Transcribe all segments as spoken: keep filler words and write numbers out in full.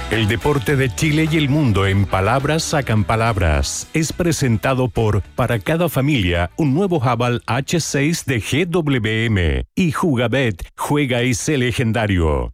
El deporte de Chile y el mundo en palabras sacan palabras. Es presentado por Para cada familia, un nuevo Haval hache seis de G W M. Y Jugabet, juega y sé legendario.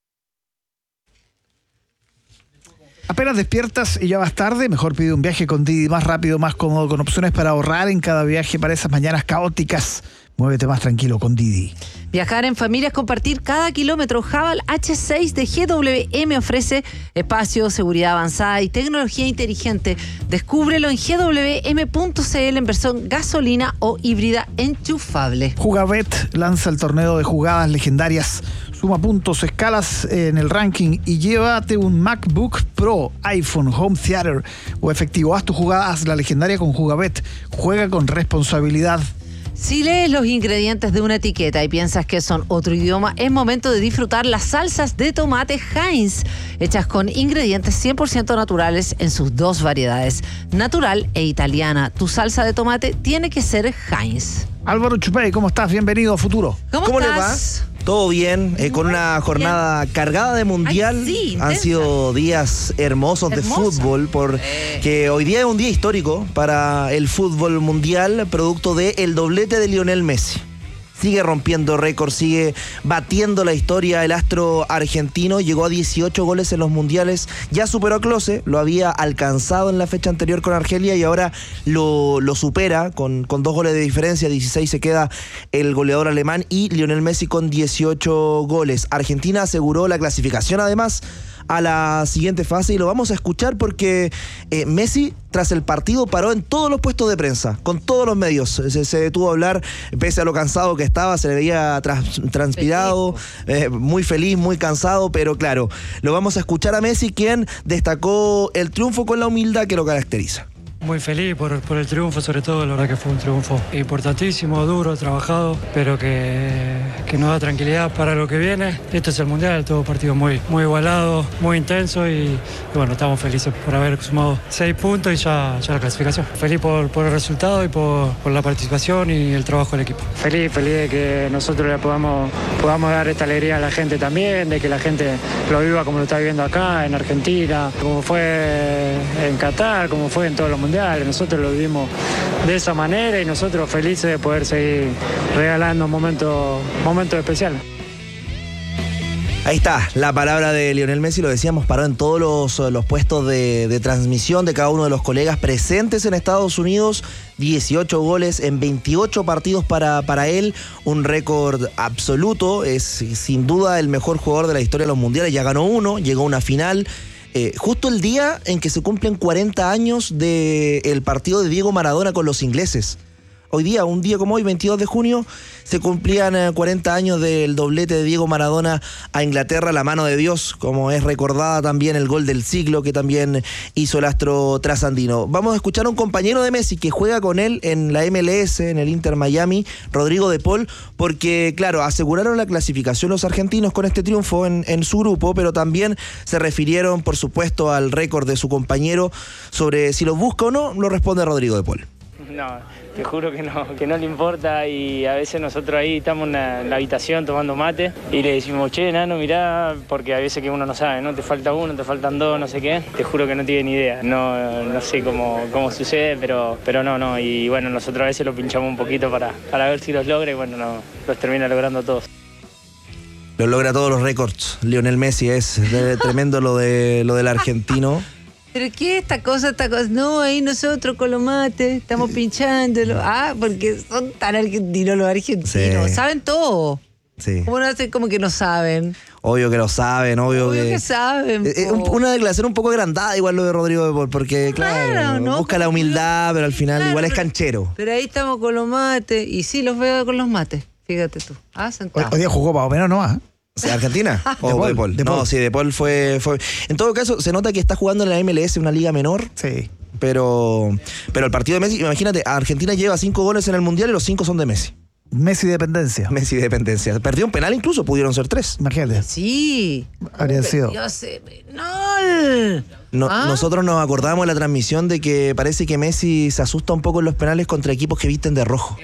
Apenas despiertas y ya vas tarde, mejor pide un viaje con Didi, más rápido, más cómodo, con opciones para ahorrar en cada viaje para esas mañanas caóticas. Muévete más tranquilo con Didi. Viajar en familia es compartir cada kilómetro. Haval hache seis de G W M ofrece espacio, seguridad avanzada y tecnología inteligente. Descúbrelo en G W M punto C L en versión gasolina o híbrida enchufable. Jugabet lanza el torneo de jugadas legendarias. Suma puntos, escalas en el ranking y llévate un MacBook Pro, iPhone, Home Theater o efectivo. Haz tu jugada, haz la legendaria con Jugabet. Juega con responsabilidad. Si lees los ingredientes de una etiqueta y piensas que son otro idioma, es momento de disfrutar las salsas de tomate Heinz, hechas con ingredientes cien por ciento naturales en sus dos variedades, natural e italiana. Tu salsa de tomate tiene que ser Heinz. Álvaro Chupey, ¿cómo estás? Bienvenido a Futuro. ¿Cómo, ¿Cómo estás? le va? Todo bien, eh, con una jornada bien cargada de mundial. Ay, sí, han sido días hermosos Hermosa. de fútbol, porque eh. hoy día es un día histórico para el fútbol mundial, producto del doblete de Lionel Messi. Sigue rompiendo récords, sigue batiendo la historia. El astro argentino llegó a dieciocho goles en los mundiales. Ya superó a Klose, lo había alcanzado en la fecha anterior con Argelia y ahora lo, lo supera con, con dos goles de diferencia. dieciséis se queda el goleador alemán y Lionel Messi con dieciocho goles. Argentina aseguró la clasificación además a la siguiente fase y lo vamos a escuchar porque eh, Messi tras el partido paró en todos los puestos de prensa, con todos los medios, se, se detuvo a hablar pese a lo cansado que estaba, se le veía trans, transpirado, eh, muy feliz, muy cansado, pero claro, lo vamos a escuchar a Messi, quien destacó el triunfo con la humildad que lo caracteriza. Muy feliz por, por el triunfo, sobre todo, la verdad que fue un triunfo importantísimo, duro, trabajado, pero que, que nos da tranquilidad para lo que viene. Esto es el Mundial, todo partido muy, muy igualado, muy intenso y, y bueno, estamos felices por haber sumado seis puntos y ya, ya la clasificación. Feliz por, por el resultado y por, por la participación y el trabajo del equipo. Feliz, feliz de que nosotros le podamos, podamos dar esta alegría a la gente también, de que la gente lo viva como lo está viviendo acá, en Argentina, como fue en Qatar, como fue en todos los mundiales. Nosotros lo vivimos de esa manera y nosotros felices de poder seguir regalando momentos, momentos especiales. Ahí está, la palabra de Lionel Messi, lo decíamos, paró en todos los, los puestos de, de transmisión de cada uno de los colegas presentes en Estados Unidos. dieciocho goles en veintiocho partidos para, para él, un récord absoluto, es sin duda el mejor jugador de la historia de los mundiales, ya ganó uno, llegó a una final. Eh, justo el día en que se cumplen cuarenta años del partido de Diego Maradona con los ingleses. Hoy día, un día como hoy, veintidós de junio, se cumplían eh, cuarenta años del doblete de Diego Maradona a Inglaterra, la mano de Dios, como es recordada también el gol del siglo que también hizo el astro trasandino. Vamos a escuchar a un compañero de Messi que juega con él en la M L S, en el Inter Miami, Rodrigo de Paul, porque, claro, aseguraron la clasificación los argentinos con este triunfo en, en su grupo, pero también se refirieron, por supuesto, al récord de su compañero. Sobre si lo busca o no, lo responde Rodrigo de Paul. No, te juro que no, que no le importa y a veces nosotros ahí estamos en la, en la habitación tomando mate y le decimos, che, nano, mirá, porque a veces que uno no sabe, ¿no? Te falta uno, te faltan dos, no sé qué. Te juro que no tiene ni idea. No, no sé cómo, cómo sucede, pero, pero no, no. Y bueno, nosotros a veces lo pinchamos un poquito para, para ver si los logra y bueno, no, los termina logrando todos. Lo logra todos los récords. Lionel Messi es de, tremendo lo, de, lo del argentino. ¿Pero qué esta cosa, esta cosa? No, ahí nosotros con los mates estamos pinchándolo. Ah, porque son tan argentinos los argentinos. Sí. Saben todo. Sí. ¿Cómo no hacen como que no saben? Obvio que lo saben, obvio, obvio que... que saben. Es una declaración un poco agrandada igual lo de Rodrigo de Paul, porque claro, claro ¿no? busca la humildad, pero al final claro, igual es canchero. Pero ahí estamos con los mates, y sí, los veo con los mates, fíjate tú. Ah, sentado. Hoy día jugó más o menos nomás. ¿Argentina? ¿O de Paul? De Paul. De Paul. No, sí, De Paul fue, fue... En todo caso, se nota que está jugando en la M L S, una liga menor. Sí. Pero, pero el partido de Messi, imagínate, Argentina lleva cinco goles en el Mundial y los cinco son de Messi. Messi dependencia. Messi dependencia. Perdió un penal incluso, pudieron ser tres. Imagínate. Sí. Habría sido. Dios, penal. No, ¿Ah? Nosotros nos acordamos en la transmisión de que parece que Messi se asusta un poco en los penales contra equipos que visten de rojo.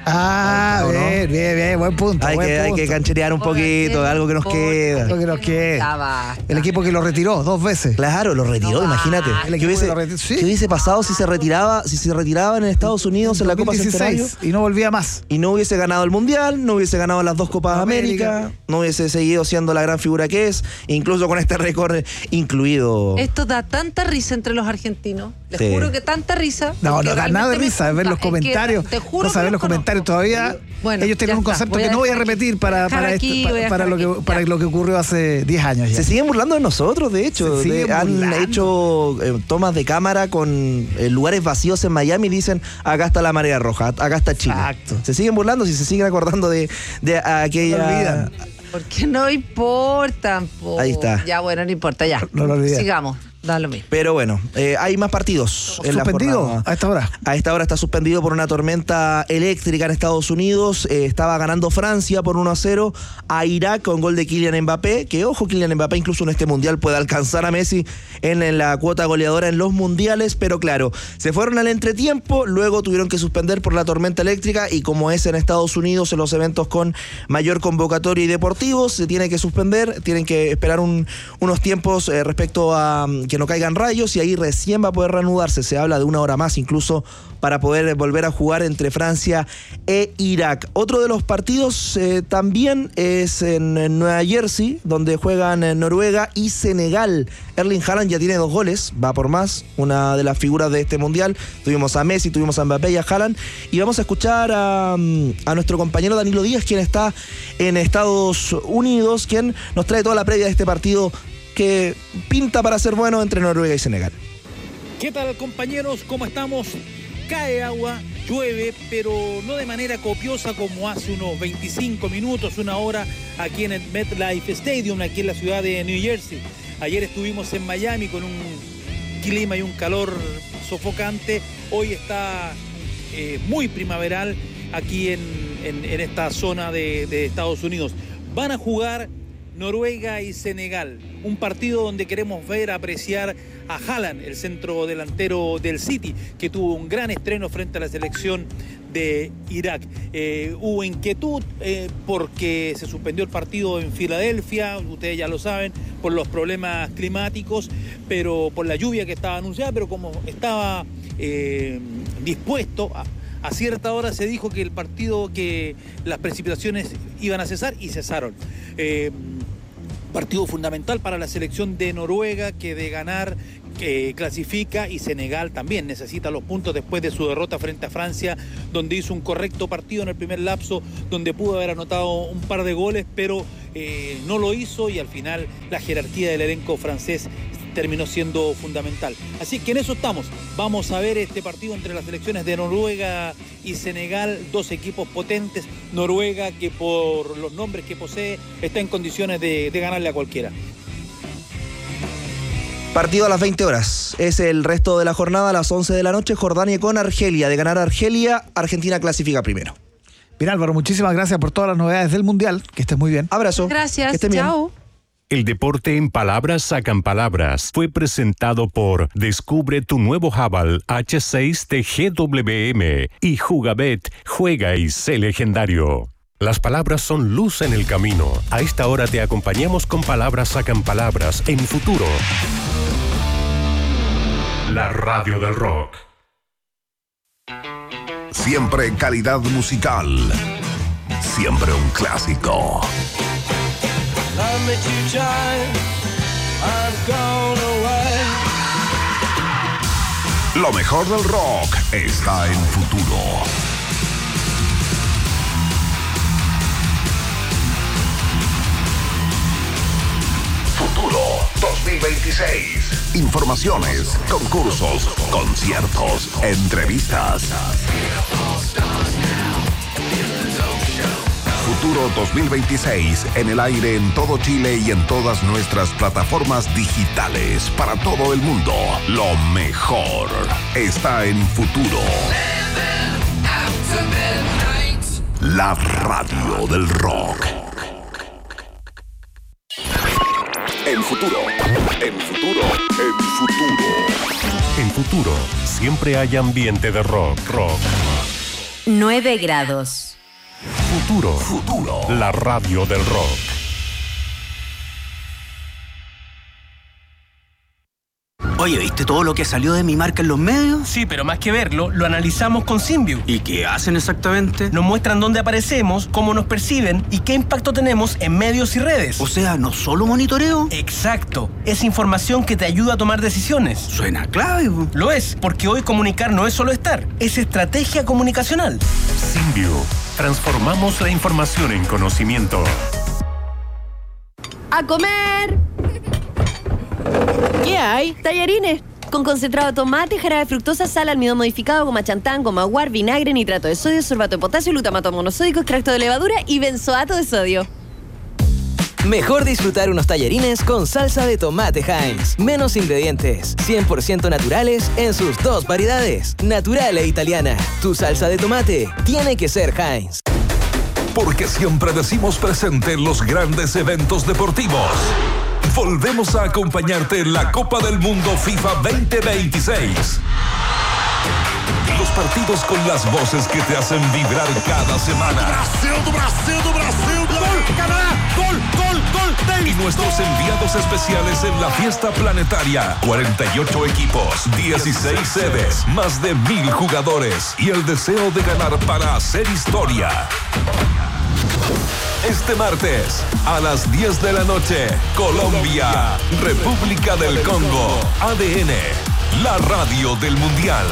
Ah, ¿O no? bien, bien, bien, buen punto. Hay buen que, hay punto. que cancherear un poquito, algo que nos queda. Lo que nos queda. Ya basta. El equipo que lo retiró dos veces. Claro, lo retiró, No, imagínate. ah, el ¿Qué equipo hubiese, que lo retiró, sí. qué hubiese pasado si se retiraba, si se retiraban en Estados Unidos en la Copa dos mil Centenario? dieciséis, y no volvía más. Y no hubiese ganado el Mundial, no hubiese ganado las dos Copas América. América, no hubiese seguido siendo la gran figura que es, incluso con este récord incluido. Esto da tanta risa entre los argentinos. Les Sí. juro que tanta risa. No, porque no da nada de realmente me risa, es ver los gusta. Es que comentarios. te juro Cosa que ver los conozco. comentarios todavía. Bueno, ellos tienen ya un está. concepto Voy a que no voy a dejar aquí. repetir para, Dejar para, aquí, esto, voy a para, para dejar lo que, aquí, para ya. lo que ocurrió hace diez años ya. Se siguen burlando de nosotros, de hecho. Se siguen De- han burlando. hecho eh, tomas de cámara con eh, lugares vacíos en Miami y dicen, acá está la marea roja, acá está Chile. Exacto. Se siguen burlando si se siguen acordando de, de aquella... No olvidan. Porque no importan, po. Ahí está. Ya, bueno, no importa, ya. No lo olviden. Sigamos, da lo mismo. Pero bueno, eh, hay más partidos en la ¿Suspendido jornada. a esta hora? A esta hora está suspendido por una tormenta eléctrica en Estados Unidos. Eh, estaba ganando Francia por uno a cero a Irak con gol de Kylian Mbappé. Que ojo, Kylian Mbappé incluso en este mundial puede alcanzar a Messi en, en la cuota goleadora en los mundiales. Pero claro, se fueron al entretiempo, luego tuvieron que suspender por la tormenta eléctrica. Y como es en Estados Unidos, en los eventos con mayor convocatoria y deportivos, se tiene que suspender. Tienen que esperar un, unos tiempos eh, respecto a um, que no caigan rayos y ahí recién va a poder reanudarse. Se habla de una hora más incluso para poder volver a jugar entre Francia e Irak. Otro de los partidos eh, también es en, en Nueva Jersey, donde juegan en Noruega y Senegal. Erling Haaland ya tiene dos goles, va por más, una de las figuras de este mundial. Tuvimos a Messi, tuvimos a Mbappé y a Haaland. Y vamos a escuchar a, a nuestro compañero Danilo Díaz, quien está en Estados Unidos, quien nos trae toda la previa de este partido que pinta para ser bueno entre Noruega y Senegal. ¿Qué tal, compañeros? ¿Cómo estamos? Cae agua, llueve, pero no de manera copiosa como hace unos veinticinco minutos, una hora aquí en el MetLife Stadium, aquí en la ciudad de New Jersey. Ayer estuvimos en Miami con un clima y un calor sofocante. Hoy está eh, muy primaveral aquí en, en, en esta zona de, de Estados Unidos. Van a jugar Noruega y Senegal, un partido donde queremos ver, apreciar a Haaland, el centro delantero del City, que tuvo un gran estreno frente a la selección de Irak. Eh, hubo inquietud eh, porque se suspendió el partido en Filadelfia, ustedes ya lo saben, por los problemas climáticos, pero por la lluvia que estaba anunciada, pero como estaba eh, dispuesto a A cierta hora se dijo que el partido, que las precipitaciones iban a cesar y cesaron. Eh, partido fundamental para la selección de Noruega, que de ganar eh, clasifica, y Senegal también necesita los puntos después de su derrota frente a Francia, donde hizo un correcto partido en el primer lapso, donde pudo haber anotado un par de goles, pero eh, no lo hizo, y al final la jerarquía del elenco francés terminó siendo fundamental. Así que en eso estamos. Vamos a ver este partido entre las selecciones de Noruega y Senegal, dos equipos potentes. Noruega, que por los nombres que posee está en condiciones de, de ganarle a cualquiera. Partido a las veinte horas. Es el resto de la jornada a las once de la noche. Jordania con Argelia. De ganar Argelia, Argentina clasifica primero. Bien, Álvaro, muchísimas gracias por todas las novedades del Mundial. Que estés muy bien. Abrazo. Gracias, Que estén bien. chao. El deporte en palabras sacan palabras fue presentado por Descubre tu nuevo Haval H seis de G W M y Jugabet, juega y sé legendario. Las palabras son luz en el camino. A esta hora te acompañamos con Palabras sacan palabras en Futuro. La radio del rock. Siempre calidad musical. Siempre un clásico. Lo mejor del rock está en Futuro. Futuro dos mil veintiséis. Informaciones, concursos, conciertos, entrevistas. Futuro dos mil veintiséis en el aire en todo Chile y en todas nuestras plataformas digitales para todo el mundo. Lo mejor está en Futuro. La radio del rock. En Futuro, en Futuro, en Futuro. En Futuro, siempre hay ambiente de rock, rock. nueve grados. Futuro, Futuro, la radio del rock. Oye, ¿viste todo lo que salió de mi marca en los medios? Sí, pero más que verlo, lo analizamos con Symbio. ¿Y qué hacen exactamente? Nos muestran dónde aparecemos, cómo nos perciben y qué impacto tenemos en medios y redes. O sea, ¿no solo monitoreo? Exacto. Es información que te ayuda a tomar decisiones. Suena clave. Lo es, porque hoy comunicar no es solo estar, es estrategia comunicacional. Symbio. Transformamos la información en conocimiento. ¡A comer! ¿Qué hay? Tallarines. Con concentrado de tomate, jarabe de fructosa, sal, almidón modificado, goma chantán, goma guar, vinagre, nitrato de sodio, sorbato de potasio, glutamato monosódico, extracto de levadura y benzoato de sodio. Mejor disfrutar unos tallarines con salsa de tomate Heinz. Menos ingredientes, cien por ciento naturales en sus dos variedades, natural e italiana. Tu salsa de tomate tiene que ser Heinz. Porque siempre decimos presente en los grandes eventos deportivos. Volvemos a acompañarte en la Copa del Mundo FIFA veinte veintiséis. Los partidos con las voces que te hacen vibrar cada semana. Brasil, do Brasil, do Brasil, gol, Canadá, gol, gol, gol. Y nuestros enviados especiales en la fiesta planetaria. cuarenta y ocho equipos, dieciséis sedes, más de mil jugadores y el deseo de ganar para hacer historia. Este martes, a las diez de la noche, Colombia, República del Congo, A D N, la radio del Mundial.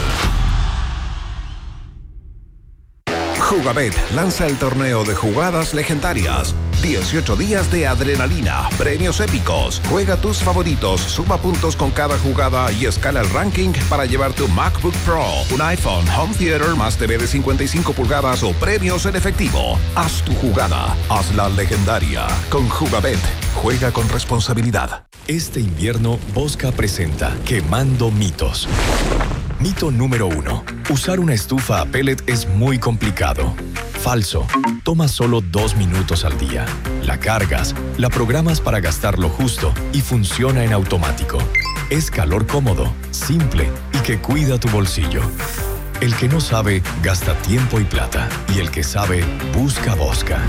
Jugabet lanza el torneo de jugadas legendarias. dieciocho días de adrenalina, premios épicos. Juega tus favoritos, suma puntos con cada jugada y escala el ranking para llevarte un MacBook Pro, un iPhone, home theater más T V de cincuenta y cinco pulgadas o premios en efectivo. Haz tu jugada, hazla legendaria. Con Jugabet, juega con responsabilidad. Este invierno, Bosca presenta Quemando Mitos. Mito número uno. Usar una estufa a pellet es muy complicado. Falso. Toma solo dos minutos al día. La cargas, la programas para gastar lo justo y funciona en automático. Es calor cómodo, simple y que cuida tu bolsillo. El que no sabe, gasta tiempo y plata. Y el que sabe, busca Bosca.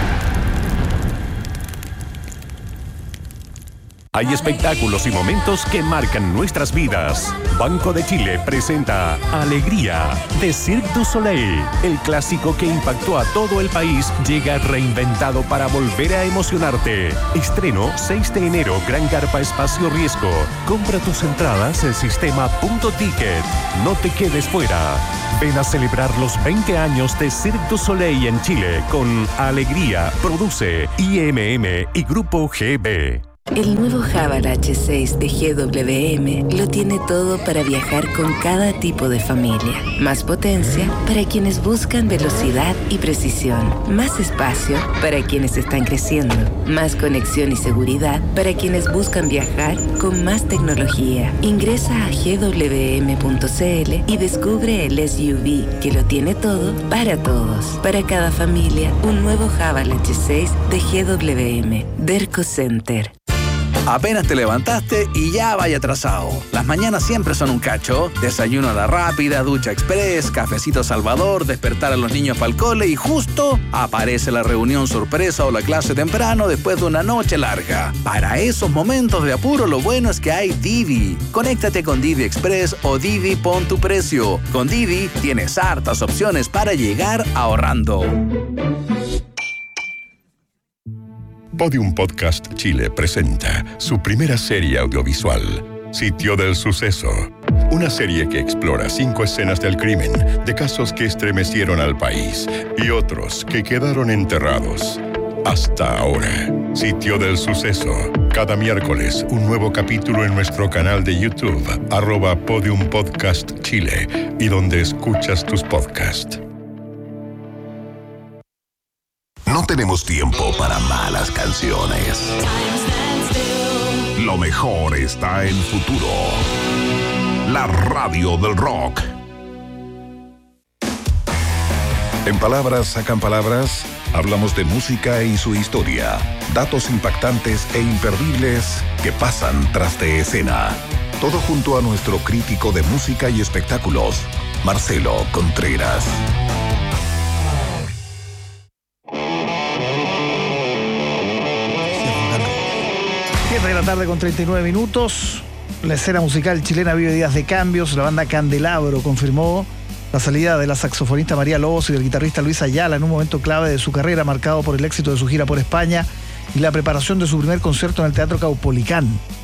Hay espectáculos y momentos que marcan nuestras vidas. Banco de Chile presenta Alegría de Cirque du Soleil. El clásico que impactó a todo el país llega reinventado para volver a emocionarte. Estreno seis de enero, Gran Carpa Espacio Riesgo. Compra tus entradas en sistema punto ticket. No te quedes fuera. Ven a celebrar los veinte años de Cirque du Soleil en Chile con Alegría. Produce I M M y Grupo G B. El nuevo Haval H seis de G W M lo tiene todo para viajar con cada tipo de familia. Más potencia para quienes buscan velocidad y precisión. Más espacio para quienes están creciendo. Más conexión y seguridad para quienes buscan viajar con más tecnología. Ingresa a G W M punto C L y descubre el S U V que lo tiene todo para todos. Para cada familia, un nuevo Haval H seis de G W M. Derco Center. Apenas te levantaste y ya vaya atrasado. Las mañanas siempre son un cacho. Desayuno a la rápida, ducha express, cafecito Salvador, despertar a los niños para el cole y justo aparece la reunión sorpresa o la clase temprano después de una noche larga. Para esos momentos de apuro, lo bueno es que hay Didi. Conéctate con Didi Express o Didi Pon tu Precio. Con Didi tienes hartas opciones para llegar ahorrando. Podium Podcast Chile presenta su primera serie audiovisual, Sitio del Suceso. Una serie que explora cinco escenas del crimen, de casos que estremecieron al país y otros que quedaron enterrados. Hasta ahora, Sitio del Suceso. Cada miércoles, un nuevo capítulo en nuestro canal de YouTube, arroba Podium Podcast Chile, y donde escuchas tus podcasts. No tenemos tiempo para malas canciones. Lo mejor está en Futuro. La radio del rock. En Palabras Sacan Palabras, Hablamos de música y su historia, datos impactantes e imperdibles que pasan tras de escena. Todo junto a nuestro crítico de música y espectáculos, Marcelo Contreras. siete de la tarde con treinta y nueve minutos. La escena musical chilena vive días de cambios. La banda Candelabro confirmó la salida de la saxofonista María Lobos y del guitarrista Luis Ayala en un momento clave de su carrera, marcado por el éxito de su gira por España y la preparación de su primer concierto en el Teatro Caupolicán.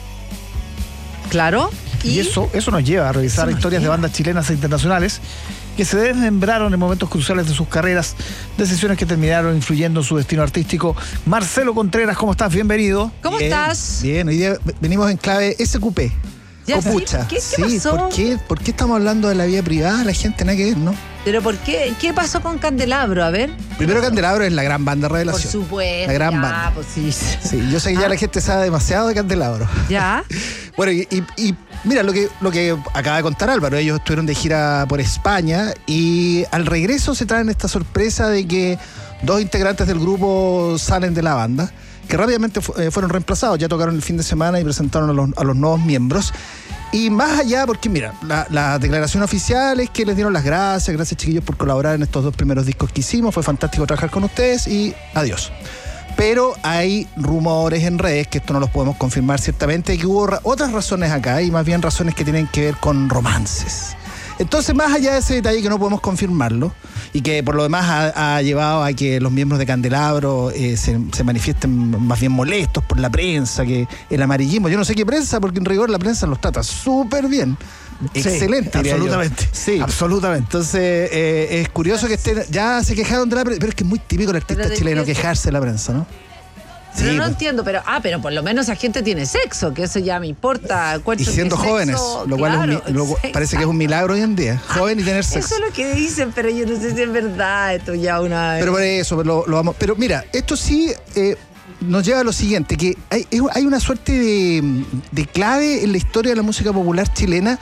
Claro. Y, y eso, eso nos lleva a revisar historias lleva. de bandas chilenas e internacionales que se desmembraron en momentos cruciales de sus carreras, decisiones que terminaron influyendo en su destino artístico. Marcelo Contreras, ¿cómo estás? Bienvenido. ¿Cómo bien, estás? Bien, hoy día venimos en clave S Q P. Ya, Copucha. ¿Qué, qué sí, pasó? ¿por qué, ¿por qué estamos hablando de la vida privada? La gente nada que ver, ¿no? ¿Pero por qué? ¿Qué pasó con Candelabro? A ver. Primero, Candelabro es la gran banda Revelación. Por supuesto. La gran ya, banda. Pues sí. Sí, yo sé que ah. ya la gente sabe demasiado de Candelabro. Ya. Bueno, y, y, y mira, lo que, lo que acaba de contar Álvaro, ellos estuvieron de gira por España y al regreso se traen esta sorpresa de que dos integrantes del grupo salen de la banda, que rápidamente fu- eh, fueron reemplazados, ya tocaron el fin de semana y presentaron a los, a los nuevos miembros. Y más allá, porque mira, la, la declaración oficial es que les dieron las gracias, gracias chiquillos por colaborar en estos dos primeros discos que hicimos, fue fantástico trabajar con ustedes y adiós. Pero hay rumores en redes, que esto no los podemos confirmar ciertamente, que hubo ra- otras razones acá, y más bien razones que tienen que ver con romances. Entonces, más allá de ese detalle que no podemos confirmarlo, y que por lo demás ha, ha llevado a que los miembros de Candelabro eh, se, se manifiesten más bien molestos por la prensa, que el amarillismo, yo no sé qué prensa, porque en rigor la prensa los trata súper bien. Sí, excelente. absolutamente. Sí, absolutamente. Entonces, eh, es curioso que estén, ya se quejaron de la prensa, pero es que es muy típico el artista chileno quejarse de la prensa, ¿no? Pero Sí, no pues. entiendo, pero ah, pero por lo menos esa gente tiene sexo, que eso ya me importa. Y siendo que jóvenes, sexo, lo cual claro, es un, mi- lo- parece que es un milagro hoy en día. Joven y tener sexo. Eso es lo que dicen, pero yo no sé si es verdad. Esto ya una. Pero por eso lo, lo vamos. Pero mira, esto sí eh, nos lleva a lo siguiente, que hay, hay una suerte de, de clave en la historia de la música popular chilena,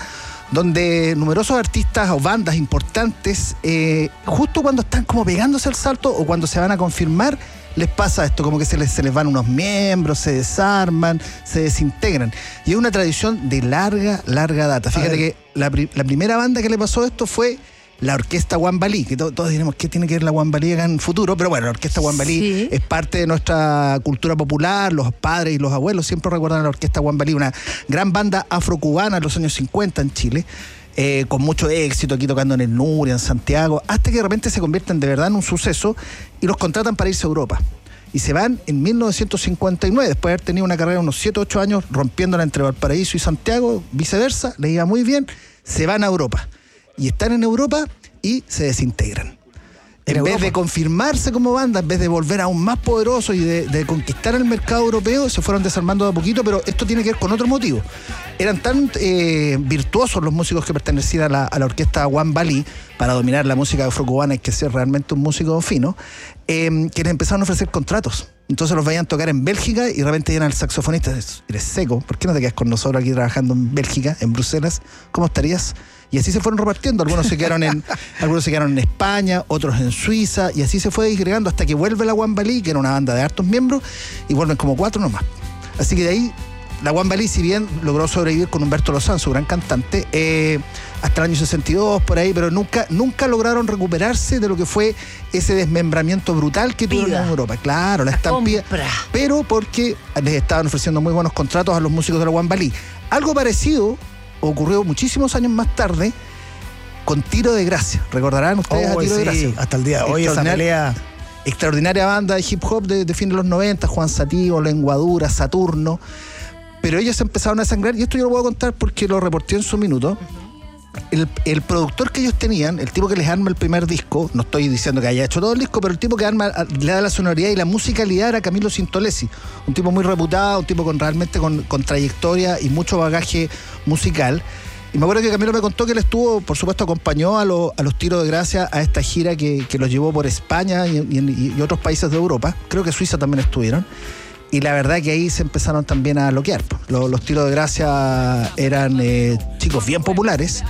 donde numerosos artistas o bandas importantes, eh, justo cuando están como pegándose el salto o cuando se van a confirmar, les pasa esto, como que se les, se les van unos miembros, se desarman, se desintegran. Y es una tradición de larga, larga data. Fíjate que la, pri- la primera banda que le pasó esto fue la Orquesta Guambalí, que to- todos diremos, ¿qué tiene que ver la Guambalí acá en el futuro? Pero bueno, la Orquesta Guambalí Sí. es parte de nuestra cultura popular, los padres y los abuelos siempre recuerdan a la Orquesta Guambalí, una gran banda afrocubana en los años cincuenta en Chile, eh, con mucho éxito, aquí tocando en el Nuria, en Santiago, hasta que de repente se convierten de verdad en un suceso y los contratan para irse a Europa. Y se van en mil novecientos cincuenta y nueve, después de haber tenido una carrera de unos siete u ocho años rompiéndola entre Valparaíso y Santiago, viceversa, les iba muy bien, se van a Europa. Y están en Europa y se desintegran. En, En vez Europa. de confirmarse como banda, en vez de volver aún más poderosos y de, de conquistar el mercado europeo, se fueron desarmando de a poquito, pero esto tiene que ver con otro motivo. Eran tan eh, virtuosos los músicos que pertenecían a la, a la orquesta Guambalí, para dominar la música afrocubana hay que ser realmente un músico fino, eh, que les empezaron a ofrecer contratos. Entonces los veían tocar en Bélgica y de repente eran el saxofonista, eres seco, ¿por qué no te quedas con nosotros aquí trabajando en Bélgica, en Bruselas? ¿Cómo estarías? Y así se fueron repartiendo, algunos se quedaron en algunos se quedaron en España, otros en Suiza, y así se fue disgregando hasta que vuelve la Guambalí, que era una banda de hartos miembros, y vuelven como cuatro nomás. Así que de ahí, la Guambalí, si bien logró sobrevivir con Humberto Lozán, su gran cantante, eh, hasta el año sesenta y dos, por ahí, pero nunca, nunca lograron recuperarse de lo que fue ese desmembramiento brutal que tuvieron en Europa. Claro, la estampida. Pero porque les estaban ofreciendo muy buenos contratos a los músicos de la Guambalí. Algo parecido ocurrió muchísimos años más tarde con Tiro de Gracia. ¿Recordarán ustedes Oh, a Tiro sí, de Gracia? hasta el día de hoy esa pelea. Extraordinaria banda de hip hop de, de fin de los noventa, Juan Satío, Lenguadura, Saturno. Pero ellos empezaron a sangrar, y esto yo lo puedo contar porque lo reporté en su minuto. El, el productor que ellos tenían, el tipo que les arma el primer disco, no estoy diciendo que haya hecho todo el disco, pero el tipo que arma, le da la sonoridad y la musicalidad era Camilo Sintolesi, un tipo muy reputado, un tipo con realmente con, con trayectoria y mucho bagaje musical. Y me acuerdo que Camilo me contó que él estuvo, por supuesto, acompañó a, lo, a los Tiros de Gracia a esta gira que, que los llevó por España y, y, y otros países de Europa. Creo que Suiza también estuvieron. Y la verdad que ahí se empezaron también a bloquear. Los, los Tiros de Gracia eran eh, chicos bien populares,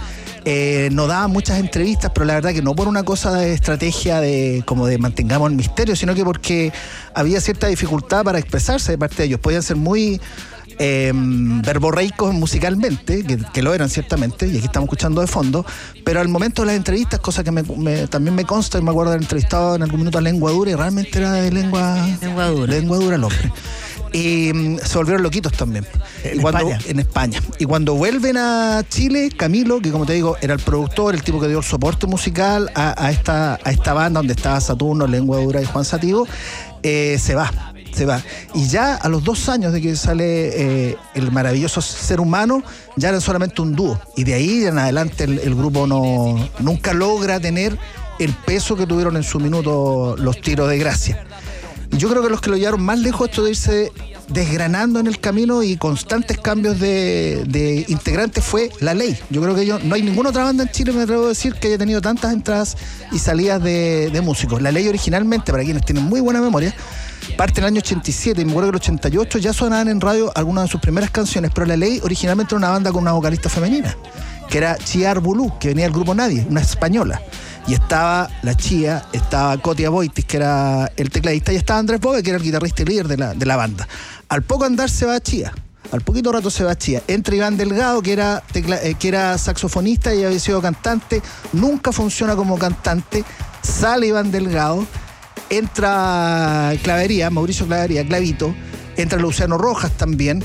Eh, no daba muchas entrevistas, pero la verdad que no por una cosa de estrategia de como de mantengamos el misterio, sino que porque había cierta dificultad para expresarse de parte de ellos. Podían ser muy eh, verborreicos musicalmente, que, que lo eran ciertamente, y aquí estamos escuchando de fondo, pero al momento de las entrevistas, cosa que me, me, también me consta, y me acuerdo de haber entrevistado en algún minuto a Lengua Dura, y realmente era de lengua, lengua dura, lengua dura el hombre. Y um, se volvieron loquitos también. ¿En y cuando, España? En España. Y cuando vuelven a Chile, Camilo, que como te digo, era el productor, el tipo que dio el soporte musical a, a, esta, a esta banda donde estaba Saturno, Lengua Dura y Juan Sativo, eh, se va. Se va. Y ya a los dos años de que sale eh, el maravilloso Ser Humano, ya era solamente un dúo. Y de ahí en adelante el, el grupo no, nunca logra tener el peso que tuvieron en su minuto los Tiros de Gracia. Yo creo que los que lo llevaron más lejos esto de irse desgranando en el camino y constantes cambios de, de integrantes fue La Ley. Yo creo que yo, no hay ninguna otra banda en Chile, me atrevo a decir, que haya tenido tantas entradas y salidas de, de músicos. La Ley originalmente, para quienes tienen muy buena memoria, parte en el año ochenta y siete, y me acuerdo que en el ochenta y ocho ya sonaban en radio algunas de sus primeras canciones, pero La Ley originalmente era una banda con una vocalista femenina, que era Chía Arbulú, que venía del grupo Nadie, una española. Y estaba la Chía, estaba Cotia Boitis, que era el tecladista, y estaba Andrés Bove, que era el guitarrista y líder de la, de la banda. Al poco andar se va Chía, al poquito rato se va Chía. Entra Iván Delgado, que era, tecla, eh, que era saxofonista y había sido cantante, nunca funciona como cantante. Sale Iván Delgado, entra Clavería, Mauricio Clavería, Clavito, entra Luciano Rojas también.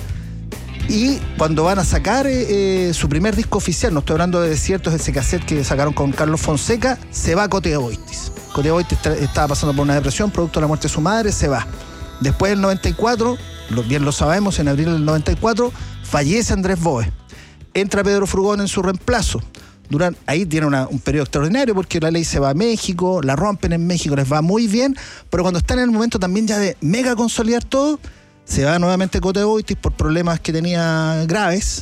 Y cuando van a sacar eh, su primer disco oficial, no estoy hablando de Desiertos, ese cassette que sacaron con Carlos Fonseca, se va Cotia Boitis. Cotia Boitis estaba pasando por una depresión, producto de la muerte de su madre, se va. Después del noventa y cuatro, bien lo sabemos, en abril del noventa y cuatro, fallece Andrés Bove. Entra Pedro Frugón en su reemplazo. Duran, ahí tiene una, un periodo extraordinario porque La Ley se va a México, la rompen en México, les va muy bien, pero cuando están en el momento también ya de mega consolidar todo, se va nuevamente Cotia Boitis por problemas que tenía graves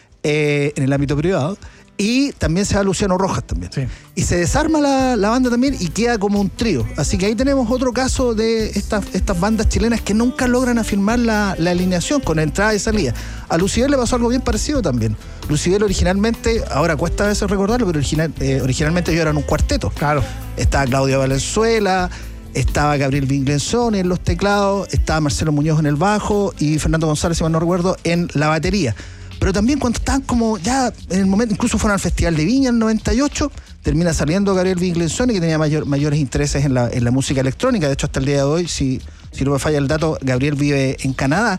eh, en el ámbito privado, y también se va Luciano Rojas también. Sí. Y se desarma la, la banda también y queda como un trío. Así que ahí tenemos otro caso de estas, estas bandas chilenas que nunca logran afirmar la, la alineación con entrada y salida. A Lucibel le pasó algo bien parecido también. Lucibel originalmente, ahora cuesta a veces recordarlo, pero original, eh, originalmente ellos eran un cuarteto. Claro. Estaba Claudio Valenzuela, estaba Gabriel Vinglenzoni en los teclados, estaba Marcelo Muñoz en el bajo y Fernando González, si mal no recuerdo, en la batería. Pero también cuando estaban como ya en el momento, incluso fueron al Festival de Viña en el noventa y ocho, termina saliendo Gabriel Vinglenzoni, que tenía mayor, mayores intereses en la, en la música electrónica. De hecho, hasta el día de hoy, si, si no me falla el dato, Gabriel vive en Canadá.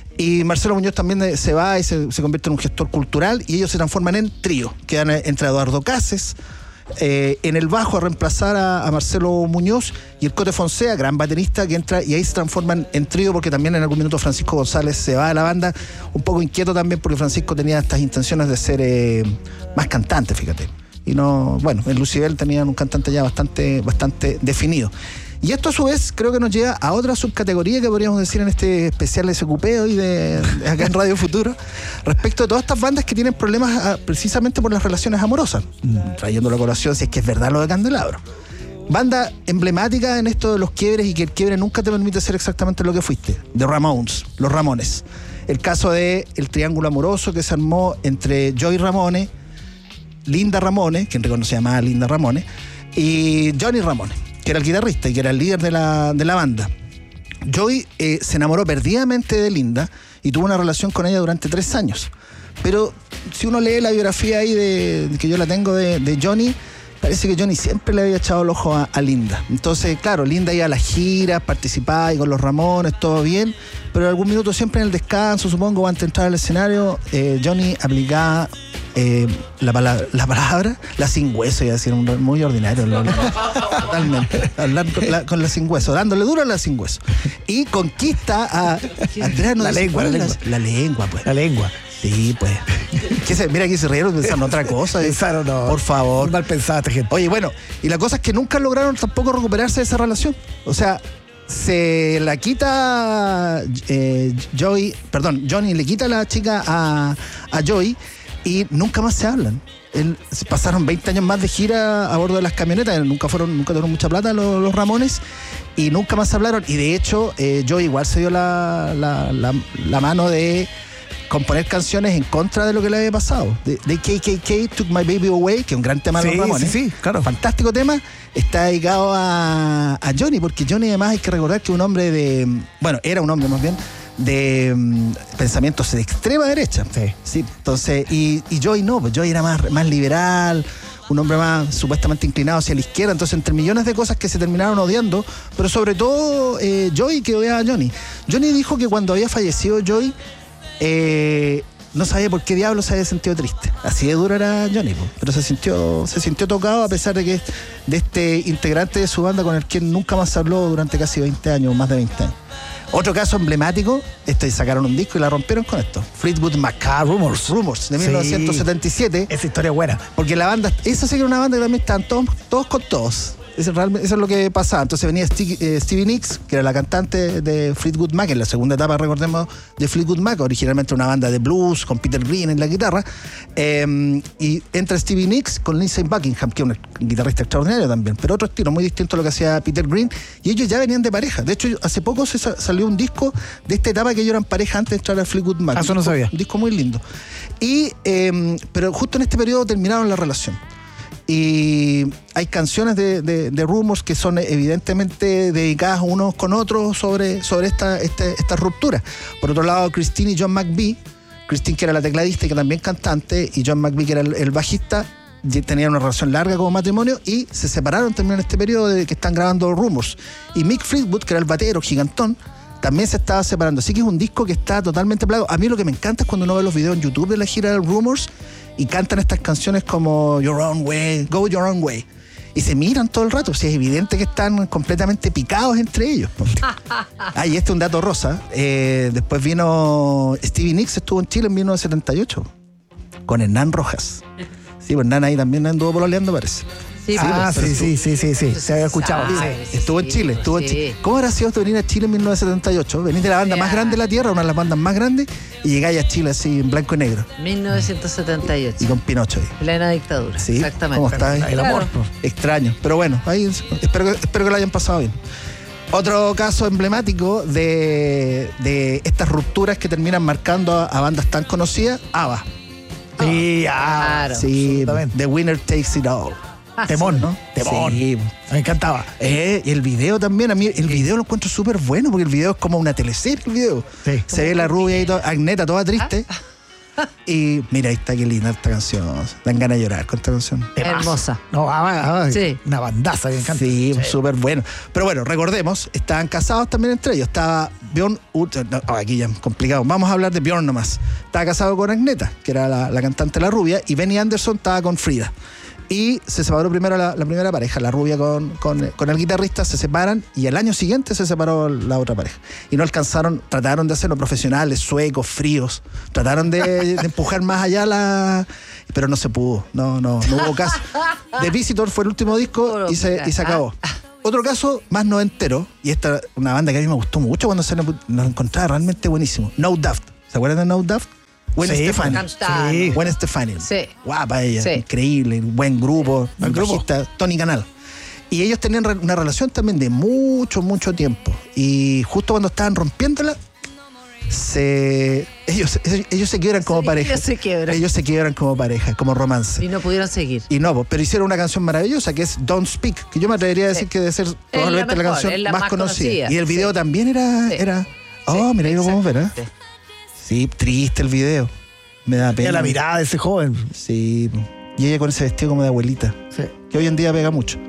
Y Marcelo Muñoz también se va y se, se convierte en un gestor cultural, y ellos se transforman en trío. Quedan entre Eduardo Cases, Eh, en el bajo a reemplazar a, a Marcelo Muñoz, y el Cote Fonseca, gran baterista, que entra, y ahí se transforman en trío porque también en algún minuto Francisco González se va de la banda, un poco inquieto también porque Francisco tenía estas intenciones de ser eh, más cantante, fíjate. Y no, bueno, en Lucibel tenían un cantante ya bastante, bastante definido. Y esto a su vez creo que nos lleva a otra subcategoría que podríamos decir en este especial S Q P hoy de, de acá en Radio Futuro, respecto de todas estas bandas que tienen problemas a, precisamente por las relaciones amorosas, trayendo la colación si es que es verdad lo de Candelabro. Banda emblemática en esto de los quiebres y que el quiebre nunca te permite ser exactamente lo que fuiste. The Ramones, los Ramones. El caso de el triángulo amoroso que se armó entre Joey Ramone, Linda Ramone, quien reconocía más a Linda Ramone, y Johnny Ramone, que era el guitarrista y que era el líder de la, de la banda. Joey eh, se enamoró perdidamente de Linda y tuvo una relación con ella durante tres años. Pero si uno lee la biografía ahí de, de que yo la tengo de, de Johnny, parece que Johnny siempre le había echado el ojo a, a Linda. Entonces, claro, Linda iba a las giras, participaba y con los Ramones, todo bien, pero en algún minuto, siempre en el descanso, supongo, antes de entrar al escenario, eh, Johnny aplicaba eh, la, palabra, la palabra, la sin hueso, iba a decir, un, muy ordinario. Lo, lo, totalmente. Hablar con la, con la sin hueso, dándole duro a la sin hueso. Y conquista a Andrea. No la, dice, lengua, la, la lengua. La lengua, pues. La lengua. Sí, pues. Se, mira, aquí se rieron pensaron otra cosa. Pensaron, no. Por favor. Muy mal pensada esta gente. Oye, bueno, y la cosa es que nunca lograron tampoco recuperarse de esa relación. O sea, se la quita eh, Joey, perdón, Johnny le quita a la chica a, a Joey y nunca más se hablan. Él, pasaron veinte años más de gira a bordo de las camionetas, nunca fueron, nunca tuvieron mucha plata los, los Ramones y nunca más hablaron. Y de hecho, eh, Joey igual se dio la, la, la, la mano de componer canciones en contra de lo que le había pasado. De, de K K K, Took My Baby Away, que es un gran tema de Sí, los Ramones. sí, sí, claro. Fantástico tema. Está dedicado a, a Johnny, porque Johnny además hay que recordar que un hombre de... Bueno, era un hombre más bien, de um, pensamientos de extrema derecha. Sí. Sí, entonces, y, y Joey no, pues Joey era más, más liberal, un hombre más supuestamente inclinado hacia la izquierda, entonces entre millones de cosas que se terminaron odiando, pero sobre todo eh, Joey que odiaba a Johnny. Johnny dijo que cuando había fallecido Joey, eh, no sabía por qué diablos se había sentido triste. Así de duro era Johnny, po. Pero se sintió, se sintió tocado a pesar de que de este integrante de su banda con el que nunca más se habló durante casi veinte años, más de veinte años. Otro caso emblemático, este sacaron un disco y la rompieron con esto. Fleetwood Mac. Ah, Rumors. Rumors, de Sí. mil novecientos setenta y siete. Esa historia es buena. Porque la banda, esa sí que era una banda que también estaban todos, todos con todos. Eso, realmente, eso es lo que pasaba. Entonces venía Stevie, eh, Stevie Nicks, que era la cantante de Fleetwood Mac, en la segunda etapa, recordemos, de Fleetwood Mac, originalmente una banda de blues, con Peter Green en la guitarra. Eh, y entra Stevie Nicks con Lindsey Buckingham, que es un guitarrista extraordinario también, pero otro estilo muy distinto a lo que hacía Peter Green. Y ellos ya venían de pareja. De hecho, hace poco se sa- salió un disco de esta etapa que ellos eran pareja antes de entrar a Fleetwood Mac. Ah, eso no Un disco- sabía. Un disco muy lindo. Y, eh, pero justo en este periodo terminaron la relación. Y hay canciones de, de, de Rumors que son evidentemente dedicadas unos con otros sobre, sobre esta, este, esta ruptura. Por otro lado, Christine y John McVie, Christine que era la tecladista y que también cantante, y John McVie que era el, el bajista, tenían una relación larga como matrimonio y se separaron también en este periodo de que están grabando Rumors. Y Mick Fleetwood, que era el batero gigantón, también se estaba separando. Así que es un disco que está totalmente plagado. A mí lo que me encanta es cuando uno ve los videos en YouTube de la gira de Rumors y cantan estas canciones como Your Own Way, Go Your Own Way. Y se miran todo el rato. O sea, es evidente que están completamente picados entre ellos. Ah, y este es un dato rosa. Eh, después vino Stevie Nicks, estuvo en Chile en mil novecientos setenta y ocho con Hernán Rojas. Sí, pues Hernán ahí también anduvo pololeando, parece. Sí, ah, pero- sí, sí, sí, sí, sí, se había escuchado. Ay, Sí. Estuvo en Chile, estuvo en sí. Chile. ¿Cómo habrá sido esto venir a Chile en mil novecientos setenta y ocho? Venís de la banda más grande de la Tierra, una de las bandas más grandes, y llegáis a Chile así en blanco y negro. mil novecientos setenta y ocho. Y con Pinocho ahí. Plena dictadura. Sí, Exactamente. ¿cómo está ahí? El amor. Claro. Extraño. Pero bueno, ahí espero que, espero que lo hayan pasado bien. Otro caso emblemático de, de estas rupturas que terminan marcando a, a bandas tan conocidas, ABBA. Sí, ah, Claro. Sí, absolutamente. The Winner Takes It All. Temón, ¿no? Temón. Sí. Me encantaba. Eh, y el video también, a mí el video lo encuentro súper bueno porque el video es como una teleserie, el video. Sí. Se ve la rubia y todo, Agneta toda triste. Y mira, ahí está, qué linda esta canción. Dan ganas de llorar con esta canción. Hermosa. No, ah, ah, Sí. una bandaza, me encanta. Sí, súper bueno. Pero bueno, recordemos, estaban casados también entre ellos. Estaba Bjorn Ulf- no, aquí ya es complicado. Vamos a hablar de Bjorn nomás. Estaba casado con Agneta, que era la, la cantante La Rubia, y Benny Anderson estaba con Frida. Y se separó primero la, la primera pareja, la rubia con, con, con el guitarrista, se separan y al año siguiente se separó la otra pareja. Y no alcanzaron, trataron de hacerlo profesionales, suecos, fríos, trataron de, de empujar más allá la... Pero no se pudo, no, no, no hubo caso. The Visitor fue el último disco y se, y se acabó. Otro caso más noventero, y esta una banda que a mí me gustó mucho cuando se nos encontraba realmente buenísimo, No Doubt. ¿Se acuerdan de No Doubt? Gwen Sí, Stefani. Cantando. Sí. Gwen Stefani. Sí. Guapa ella, Sí. increíble, buen grupo, Buen grupo. bajista, Tony Canal. Y ellos tenían re- una relación también de mucho, mucho tiempo. Y justo cuando estaban rompiéndola, se ellos, ellos se quiebran como Sí, pareja. ellos se quiebran. Ellos se quiebran como pareja, como romance. Y no pudieron seguir. Y no, pues, pero hicieron una canción maravillosa que es Don't Speak, que yo me atrevería a decir Sí. que debe ser probablemente la, mejor, canción es la más, más conocida. conocida. Y el video Sí. también era, Sí. era. Oh, mira, ahí lo podemos ver, ¿eh? Exactamente. Sí, triste el video. Me da pena. Mira la mirada de ese joven. Sí. Y ella con ese vestido como de abuelita. Sí. Que hoy en día pega mucho.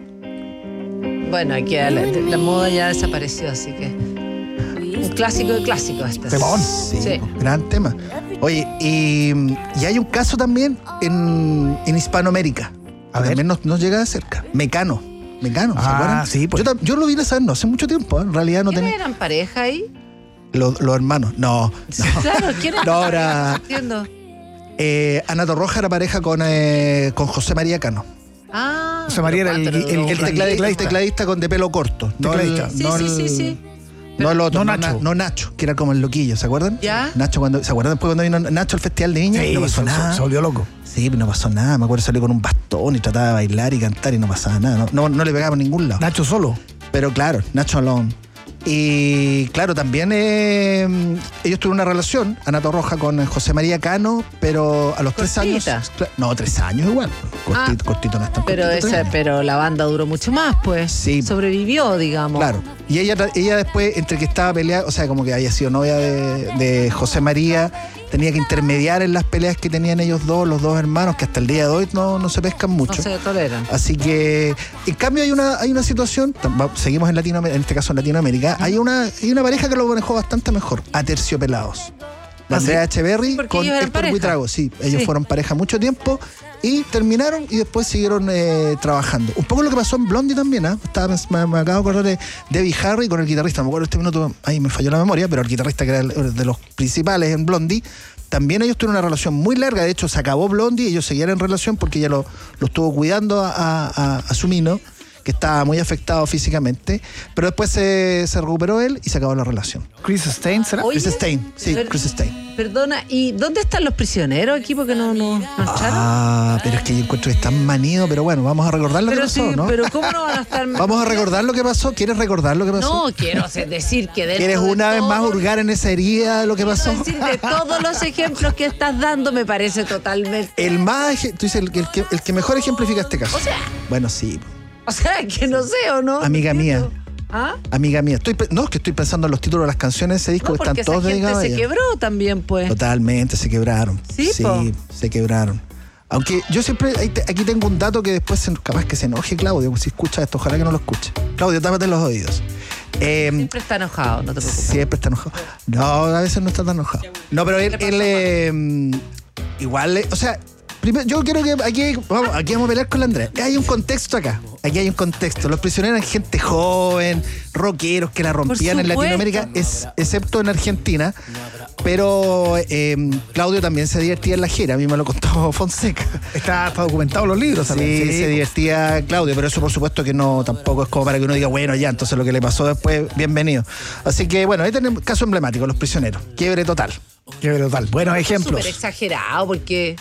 Bueno, aquí la, la moda ya desapareció, así que. Un clásico de clásicos este. Temón. Sí, Sí. gran tema. Oye, y, y hay un caso también en, en Hispanoamérica. A ver. También nos, nos llega de cerca. Mecano. Mecano, ¿se Ah, acuerdan? sí, pues. Yo, tam- yo lo vine a saber no hace mucho tiempo. ¿eh? En realidad no ¿Quiénes tenía. eran pareja ahí? Los, los hermanos. No. no. Claro, ¿quiénes No, eran era- pareja? No entiendo. Eh, Ana Torroja era pareja con, eh, con José María Cano. Ah, José María era el- pero el- cuatro, El dos, tecladista, el tecladista. tecladista con de pelo corto. No el, Tecladista. Sí, no sí, el- sí, sí. No el otro, no no Nacho. Nacho. No Nacho, que era como el loquillo, ¿se acuerdan? ¿Ya? Nacho, cuando, ¿se acuerdan después cuando vino Nacho al Festival de Viña? Sí, no pasó se, nada. se volvió loco. Sí, no pasó nada. Me acuerdo salió con un bastón y trataba de bailar y cantar y no pasaba nada. No, no, no le pegaba por ningún lado. Nacho solo. Pero claro, Nacho Alone. Y claro, también eh, ellos tuvieron una relación, Ana Torroja, con José María Cano, pero a los Cortita. tres años. No, tres años igual. Cortito, Ah. cortito no es tan Pero, cortito, esa, tres años. pero la banda duró mucho más, pues. Sí. Sobrevivió, digamos. Claro. Y ella, ella después, entre que estaba peleada, o sea, como que había sido novia de, de José María, tenía que intermediar en las peleas que tenían ellos dos, los dos hermanos, que hasta el día de hoy no, no se pescan mucho. No se toleran. Así que, en cambio, hay una, hay una situación, tam- seguimos en Latinoamérica, en este caso en Latinoamérica, hay una, hay una pareja que lo manejó bastante mejor, Aterciopelados. La ¿Ah, sí? Andrea Echeverry Porque con ellos eran Héctor pareja. Buitrago, sí, ellos Sí. fueron pareja mucho tiempo y terminaron y después siguieron eh, trabajando. Un poco lo que pasó en Blondie también, ¿ah? Estaba, me, me acabo de acordar de Debbie Harry con el guitarrista, no me acuerdo este minuto, ahí me falló la memoria, pero el guitarrista que era el- de los principales en Blondie, también ellos tuvieron una relación muy larga, de hecho se acabó Blondie y ellos seguían en relación porque ella lo, lo estuvo cuidando a, a, a su mino, que estaba muy afectado físicamente, pero después se, se recuperó él y se acabó la relación. Chris Stein, ¿será? Oye, Chris Stein, sí, per- Chris Stein. Perdona, ¿y dónde están los prisioneros aquí? Porque no, no, no echaron. Ah, pero es que yo encuentro que están manidos, pero bueno, vamos a recordar lo Pero que pasó, sí, ¿no? pero ¿cómo no van a estar? Vamos a recordar lo que pasó. ¿Quieres recordar lo que pasó? No, quiero decir que dentro ¿Quieres de una vez todo- más hurgar en esa herida de lo que pasó? Quiero decir, de todos los ejemplos que estás dando, me parece totalmente. El más, ej- tú dices, el, que- el que, el que mejor ejemplifica este caso. O sea, Bueno, sí, o sea, que no sé o no. amiga mía. ¿Ah? Amiga mía, estoy, pe- no, es que estoy pensando en los títulos de las canciones de ese disco No, que porque están esa todos gente dedicados a se ella. quebró también, pues. Totalmente, se quebraron. Sí, po. se quebraron. Aunque yo siempre, ahí te- aquí tengo un dato que después se- capaz que se enoje Claudio, si escucha esto, ojalá que no lo escuche. Claudio, tápate los oídos. Eh, Siempre está enojado, no te preocupes. Siempre está enojado. No, a veces no está tan enojado. No, pero él, él eh, igual, eh, o sea, primero, yo quiero que aquí vamos, aquí vamos a pelear con la Andrea. Hay un contexto acá. Aquí hay un contexto. Los prisioneros eran gente joven, rockeros que la rompían en supuesto. Latinoamérica, es, excepto en Argentina. Pero eh, Claudio también se divertía en la gira, a mí me lo contó Fonseca. Está, está documentado en los libros Sí, también. se divertía Claudio, pero eso por supuesto que no, tampoco es como para que uno diga, bueno, ya, entonces lo que le pasó después, bienvenido. Así que bueno, ahí tenemos caso emblemático, Los Prisioneros. Quiebre total. Quiebre total. Buenos ejemplos. Súper exagerado, porque.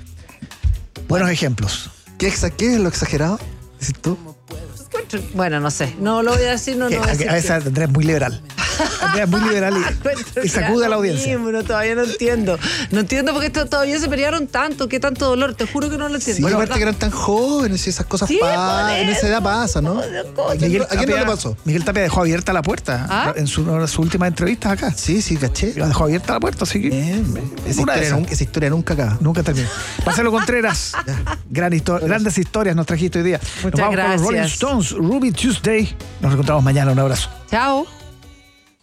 Buenos ejemplos. ¿Qué, exa- qué es lo exagerado? ¿Dices tú? Bueno, no sé. No lo voy a decir, no, Que no voy a a, decir. a veces que- Andrea es muy liberal. Andrea es muy liberal y, y sacude a la audiencia. Mismo, no, todavía no entiendo. No entiendo por qué esto todavía se pelearon tanto, qué tanto dolor. Te juro que no lo entiendo. Sí, Bueno, aparte que eran tan jóvenes y esas cosas Sí, pasan, por en esa edad pasan, ¿no? Miguel ¿A quién no le Tapia- pasó? Miguel Tapia dejó abierta la puerta ¿Ah? en su, una de sus últimas entrevistas acá. Sí, sí, caché. La dejó abierta la puerta, así que. Bien, esa, Una de historia esas. nunca, esa historia nunca acaba. Nunca terminó. Marcelo Contreras, gran histo- grandes historias nos trajiste hoy día. Nos Muchas vamos con los Rolling gracias. Stones, Ruby Tuesday. Nos encontramos mañana. Un abrazo. Chao.